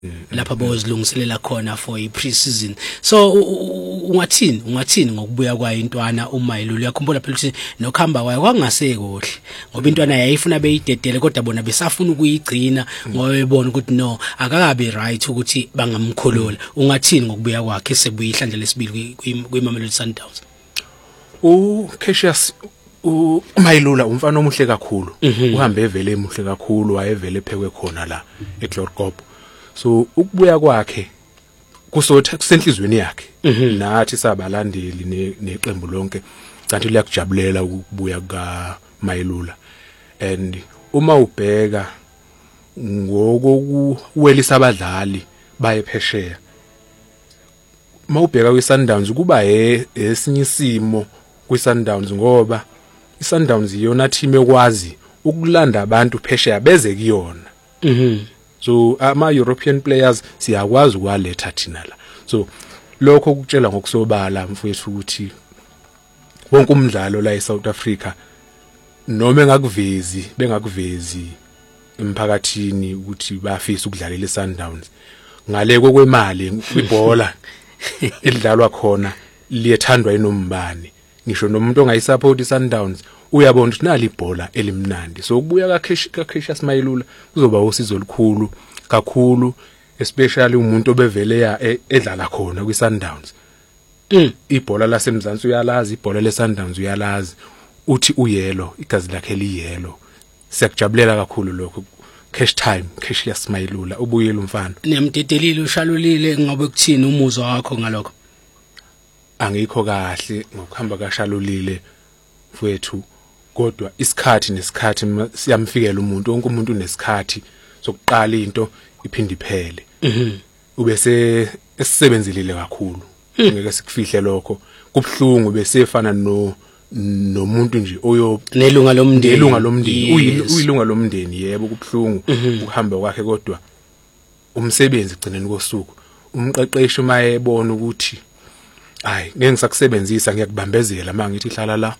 lapha bozilungiselela khona for i-pre-season. So ungathini ngokubuya kwayo intwana uMayilulo? Uyakhumbula phela ukuthi nokuhamba kwayo kwangase kuhle ngoba intwana yayifuna beyidedele kodwa bona besafuna ukuyigcina ngoba bebona ukuthi no akakabi right ukuthi bangamkhulula. Ungathini ngokubuya kwakhe sebuya ihlandla lesibili kwiMamelodi Sundowns? Cassius uMayilulo umfana omuhle kakhulu, uhambe evele emuhle kakhulu, wayevele ephekwe khona la eGlorgop. So ukubuya kwakhe kusenhlizweni yakhe, nathi sabalandeli neqembu lonke kanti liyakujabulela ukubuya kaMayilulo. And uma ubheka ngokuwelisa abadlali baye phesheya, mawubheka kwiSundowns kuba esinye isimo kwiSundowns ngoba iSundowns iyona team ekwazi ukulanda abantu phesheya beze kuyona. So ama European players siyakwazi ukwaletha thina la. So lokho kutshela ngokusobala mfowethu ukuthi wonke umdlalo la eSouth Africa noma bengakuvezi emphakathini ukuthi bafisa ukudlalela iSundowns, ngale kwemali ibhola elidlalwa khona liyethandwa inombani. Ngisho nomuntu ongayisupport iSundowns uyabona ukuthi nali ibhola elimnandi. So ukubuya kaCassius Mayilulo kuzoba usizo olukhulu kakhulu, especially umuntu obevele edlala khona kwiSundowns. Ibhola laseMzansi uyalazi, ibhola leSundowns uyalazi, uthi uyelo, igazi lakhe liyelo. Siyakujabulela kakhulu lokho. Cassius Mayilulo ubuyela umfana. Nemdedelile ushalulile, ngabe kuthini umuzwa wakho ngalokho? Angikho kahle ngokuhamba kaShalulile mfowethu, kodwa isikhathi nesikhathi siyamfikela umuntu, wonke umuntu unesikhathi sokuqala into iphinde iphele. Ubese esisebenzilile kakhulu, ngeke sikufihle lokho. Kubhlungu bese efana nomuntu nje nelunga lomndeni, uyilunga lomndeni, yebo kubhlungu ukuhamba kwakhe, kodwa umsebenzi egcineni kosuku umqeqeshi uma ebona ukuthi hayi ngeke ngisakusebenzisa ngiyakubambezela mangithi hlala la,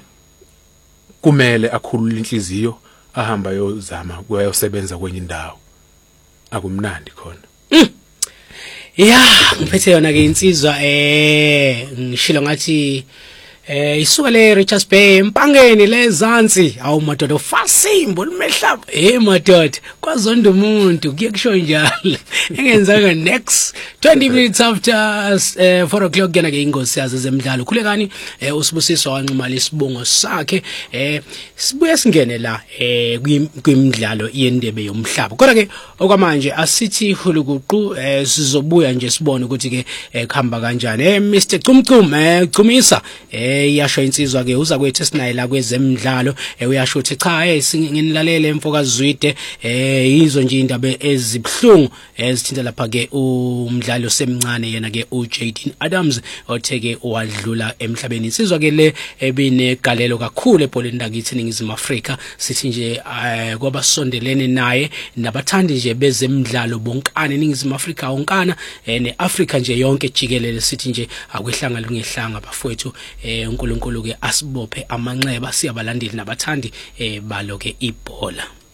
kumele akhulule inhliziyo ahamba yozama kuyosebenza kwenye indawo. Akumnandi khona. Ngiphethe yona ke insizwa ngishilo ngathi isuka le Richards Bay empangeni lezansi. Awu madoda ufasimbo limehlaba madoda kwazonda umuntu kuye kusho njalo engenzanga next 20 minutes after 4 o'clock kena ke ingosi yazo zemidlalo khulekani uSibusiso wanquma lesibongo sakhe sibuye singene la kwimidlalo yendebe yomhlaba. Kodwa ke okwamanje asithi hulukuqu sizobuya nje sibone ukuthi ke khamba kanjani. Mr Cumcum Cumisa yasho insizwa ke uza kwethu sinayi la kwezemidlalo uyasho ukuthi cha nginilalele emfokazi Zwide yizo nje indaba ezibhlungu ezithinta lapha ke umdlalo semncane yena ke uJaden Adams otheke wadlula emhlabeni. Insizwa ke le ebinegalelo kakhulu ebholeni lakithi eNingizimu Afrika, sithi nje kwaba sondelene naye nabathandi nje bezemidlalo bonkana eNingizimu Afrika onkana neAfrika nje yonke jikelele, sithi nje akwehlanga lungehlanga bafowethu. uNkulunkulu ke asibophe amanxeba siyabalandeli nabathandi balo ke ibhola.